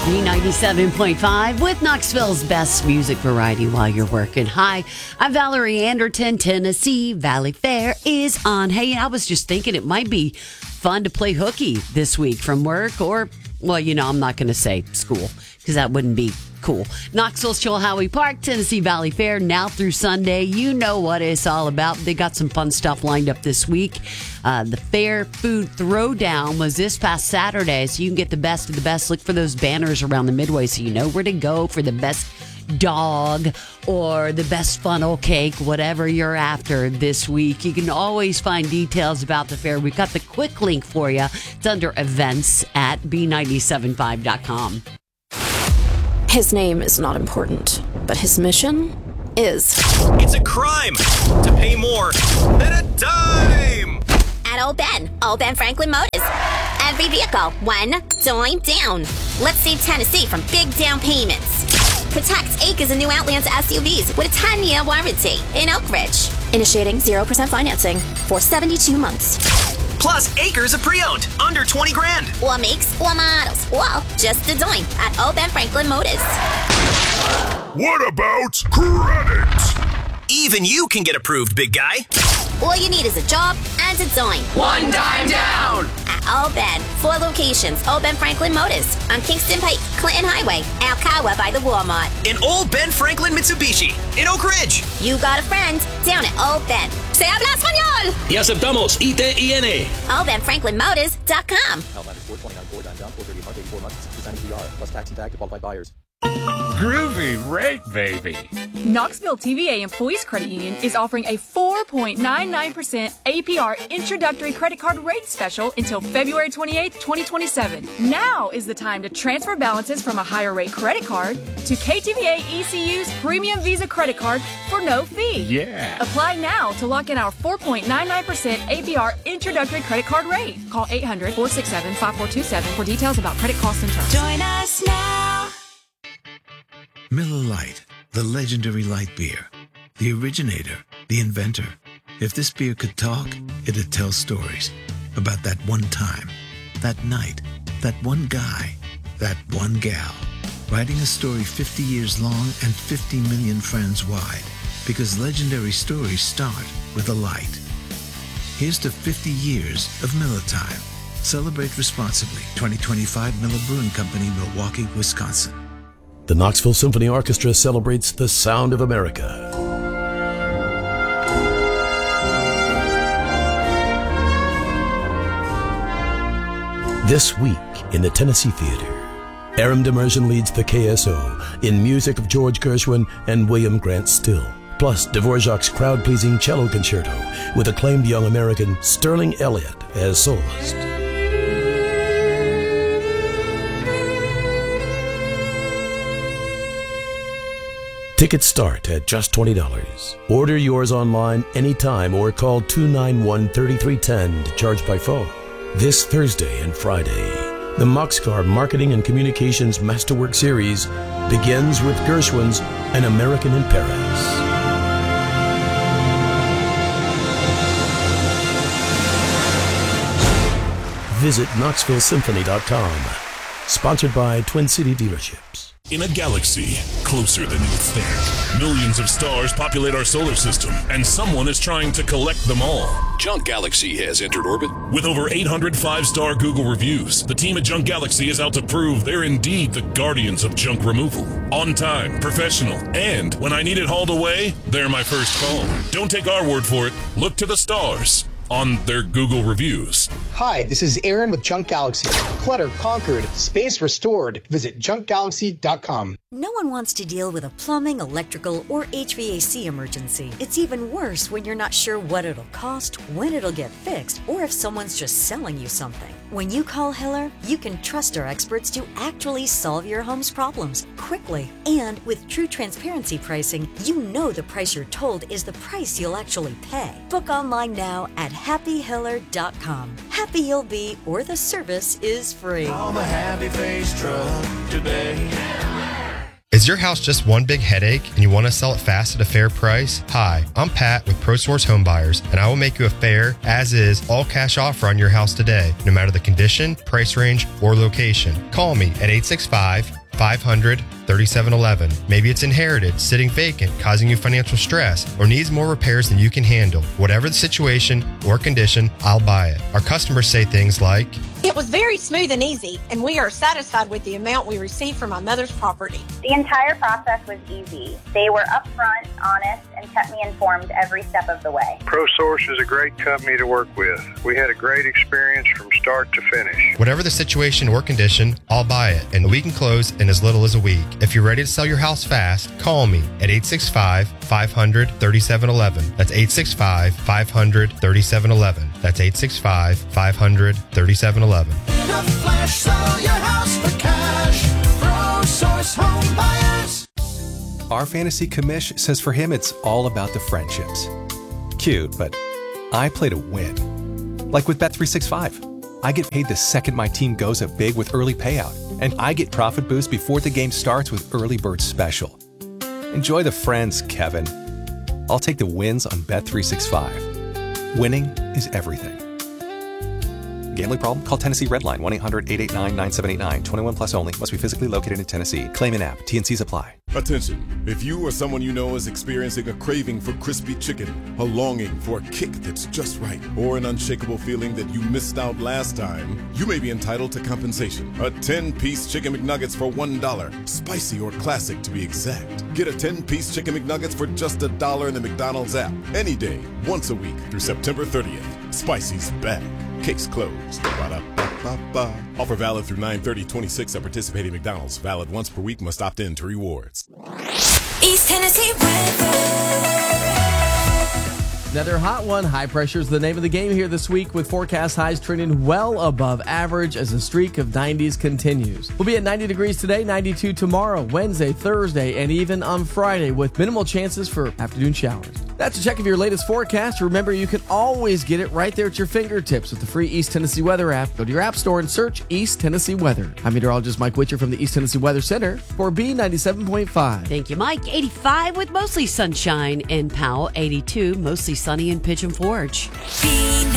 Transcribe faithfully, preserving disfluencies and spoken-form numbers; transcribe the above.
B ninety-seven point five with Knoxville's best music variety while you're working. Hi, I'm Valerie Anderton. Tennessee Valley Fair is on. Hey, I was just thinking it might be fun to play hooky this week from work or, well, you know, I'm not going to say school because that wouldn't be cool. Knoxville's Chilhowie Park, Tennessee Valley Fair, now through Sunday. You know what it's all about. They got some fun stuff lined up this week. Uh, the Fair Food Throwdown was this past Saturday, so you can get the best of the best. Look for those banners around the Midway so you know where to go for the best dog or the best funnel cake, whatever you're after this week. You can always find details about the fair. We've got the quick link for you. It's under events at b nine seven five dot com. His name is not important, but his mission is. It's a crime to pay more than a dime. At Old Ben, Old Ben Franklin Motors. Every vehicle, one dime down. Let's save Tennessee from big down payments. Protect acres of new Outlands S U Vs with a ten-year warranty in Oak Ridge. Initiating zero percent financing for seventy-two months. Plus acres of pre-owned, under twenty grand. Or makes or models. Well, just a dime at Old Ben Franklin Motors. What about credit? Even you can get approved, big guy. All you need is a job and a dime. One dime down. At Old Ben, four locations. Old Ben Franklin Motors on Kingston Pike, Clinton Highway, Alcoa by the Walmart. In Old Ben Franklin Mitsubishi in Oak Ridge. You got a friend down at Old Ben. Se habla español. Y aceptamos I T I N. old ben franklin motors dot com. Outlander four twenty-nine Ford dime down, four thirty a month, eighty-four months, six percent A P R, plus tax and tag to qualified buyers. Groovy rate, baby. Knoxville T V A Employees Credit Union is offering a four point nine nine percent A P R introductory credit card rate special until February twenty-eighth, twenty twenty-seven. Now is the time to transfer balances from a higher rate credit card to K T V A E C U's Premium Visa credit card for no fee. Yeah. Apply now to lock in our four point nine nine percent A P R introductory credit card rate. Call eight hundred, four six seven, five four two seven for details about credit costs and terms. Join us now. Miller Lite, the legendary light beer. The originator, the inventor. If this beer could talk, it'd tell stories about that one time, that night, that one guy, that one gal. Writing a story fifty years long and fifty million friends wide. Because legendary stories start with a light. Here's to fifty years of Miller Time. Celebrate responsibly. twenty twenty-five Miller Brewing Company, Milwaukee, Wisconsin. The Knoxville Symphony Orchestra celebrates the sound of America. This week in the Tennessee Theater, Aram Demersion leads the K S O in music of George Gershwin and William Grant Still, plus Dvorak's crowd-pleasing cello concerto with acclaimed young American Sterling Elliott as soloist. Tickets start at just twenty dollars. Order yours online anytime or call two nine one, three three one zero to charge by phone. This Thursday and Friday, the Moxcar Marketing and Communications Masterwork Series begins with Gershwin's An American in Paris. Visit knoxville symphony dot com. Sponsored by Twin City Dealerships. In a galaxy closer than you think, millions of stars populate our solar system, and someone is trying to collect them all. Junk Galaxy has entered orbit. With over eight hundred five-star Google reviews, the team at Junk Galaxy is out to prove they're indeed the guardians of junk removal. On time, professional, and when I need it hauled away, they're my first call. Don't take our word for it. Look to the stars on their Google reviews. Hi, this is Aaron with Junk Galaxy. Clutter conquered, space restored. Visit junk galaxy dot com. No one wants to deal with a plumbing, electrical, or H V A C emergency. It's even worse when you're not sure what it'll cost, when it'll get fixed, or if someone's just selling you something. When you call Hiller, you can trust our experts to actually solve your home's problems quickly. And with true transparency pricing, you know the price you're told is the price you'll actually pay. Book online now at happy hiller dot com. Happy you'll be, or the service is free. Call the Happy Face Truck today. Is your house just one big headache and you want to sell it fast at a fair price? Hi, I'm Pat with ProSource Home Buyers, and I will make you a fair, as-is, all-cash offer on your house today, no matter the condition, price range, or location. Call me at eight six five, five hundred, thirty-seven eleven. Maybe it's inherited, sitting vacant, causing you financial stress, or needs more repairs than you can handle. Whatever the situation or condition, I'll buy it. Our customers say things like, "It was very smooth and easy, and we are satisfied with the amount we received from my mother's property." The entire process was easy. They were upfront, honest, and kept me informed every step of the way. ProSource is a great company to work with. We had a great experience from start to finish. Whatever the situation or condition, I'll buy it, and we can close in as little as a week. If you're ready to sell your house fast, call me at eight six five, five hundred, thirty-seven eleven. That's eight six five, five hundred, thirty-seven eleven. That's eight six five, five hundred, thirty-seven eleven. In a flash, sell your house for cash. ProSource Home Buyers. Our fantasy commish says for him it's all about the friendships. Cute, but I play to win. Like with Bet three sixty-five. I get paid the second my team goes up big with early payout, and I get profit boost before the game starts with Early Bird Special. Enjoy the friends, Kevin. I'll take the wins on Bet three sixty-five. Winning is everything. Gambling problem? Call Tennessee Redline, one eight hundred, eight eight nine, nine seven eight nine. twenty-one plus only. Must be physically located in Tennessee. Claim in app. T N Cs apply. Attention. If you or someone you know is experiencing a craving for crispy chicken, a longing for a kick that's just right, or an unshakable feeling that you missed out last time, you may be entitled to compensation. A ten-piece Chicken McNuggets for one dollar. Spicy or classic to be exact. Get a ten-piece Chicken McNuggets for just a dollar in the McDonald's app. Any day, once a week through September thirtieth. Spicy's back. Case closed. Ba-da-ba-ba-ba. Offer valid through nine thirty twenty-six at participating McDonald's. Valid once per week. Must opt in to rewards. East Tennessee weather. Another hot one. High pressure is the name of the game here this week, with forecast highs trending well above average as the streak of nineties continues. We'll be at ninety degrees today, ninety-two tomorrow, Wednesday, Thursday, and even on Friday, with minimal chances for afternoon showers. That's a check of your latest forecast. Remember, you can always get it right there at your fingertips with the free East Tennessee Weather app. Go to your app store and search East Tennessee Weather. I'm meteorologist Mike Witcher from the East Tennessee Weather Center for B ninety-seven point five. Thank you, Mike. eighty-five with mostly sunshine in Powell. eighty-two, mostly sunny in Pigeon Forge.